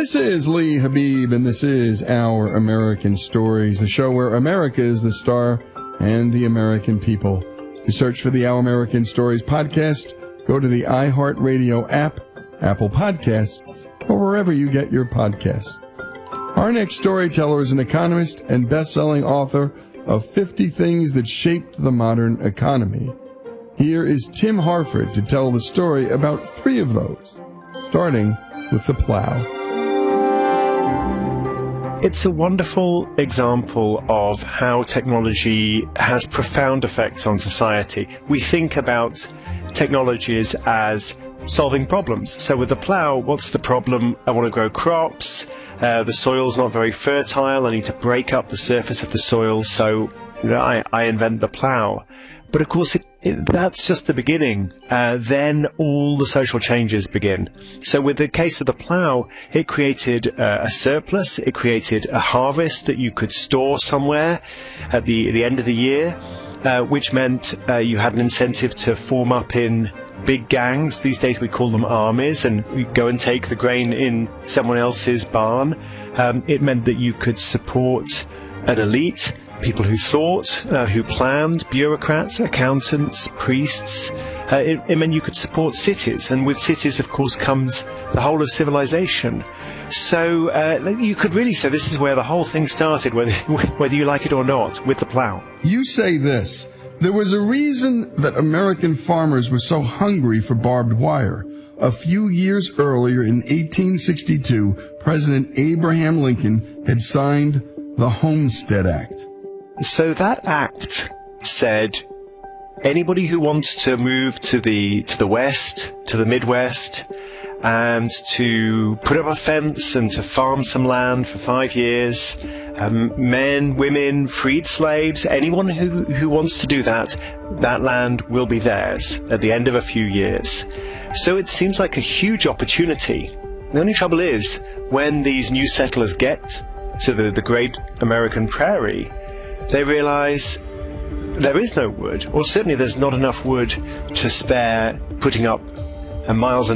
This is Lee Habib, and this is Our American Stories, the show where America is the star and the American people. To search for the Our American Stories podcast, go to the iHeartRadio app, Apple Podcasts, or wherever you get your podcasts. Our next storyteller is an economist and best-selling author of 50 Things That Shaped the Modern Economy. Here is Tim Harford to tell the story about 3 of those, starting with the plow. It's a wonderful example of how technology has profound effects on society. We think about technologies as solving problems. So with the plow, what's the problem? I want to grow crops. The soil's not very fertile. I need to break up the surface of the soil. So I invent the plow. But of course, that's just the beginning. Then all the social changes begin. So with the case of the plow, it created a surplus. It created a harvest that you could store somewhere at the end of the year, which meant you had an incentive to form up in big gangs. These days we call them armies, and you go and take the grain in someone else's barn. It meant that you could support an elite, people who thought, who planned, bureaucrats, accountants, priests. It meant you could support cities, and with cities, of course, comes the whole of civilization. So you could really say this is where the whole thing started, whether you like it or not, with the plow. You say this. There was a reason that American farmers were so hungry for barbed wire. A few years earlier, in 1862, President Abraham Lincoln had signed the Homestead Act. So that act said anybody who wants to move to the West, to the Midwest, and to put up a fence and to farm some land for 5 years, men, women, freed slaves, anyone who wants to do that, that land will be theirs at the end of a few years. So it seems like a huge opportunity. The only trouble is, when these new settlers get to the great American prairie, they realize there is no wood, or certainly there's not enough wood to spare putting up miles and